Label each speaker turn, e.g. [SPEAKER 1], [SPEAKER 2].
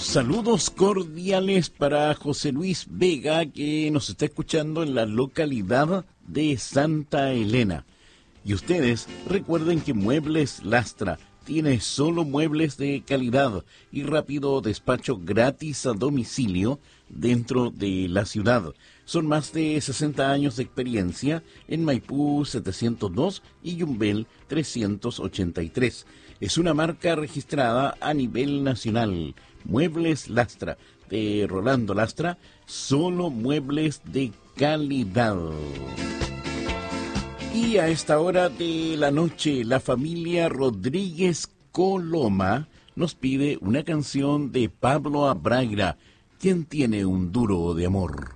[SPEAKER 1] Saludos cordiales para José Luis Vega, que nos está escuchando en la localidad de Santa Elena. Y ustedes recuerden que Muebles Lastra tiene solo muebles de calidad y rápido despacho gratis a domicilio dentro de la ciudad. Son más de 60 años de experiencia en Maipú 702 y Yumbel 383. Es una marca registrada a nivel nacional. Muebles Lastra, de Rolando Lastra, solo muebles de calidad. Y a esta hora de la noche, la familia Rodríguez Coloma nos pide una canción de Pablo Abraira, quien tiene un duro de amor.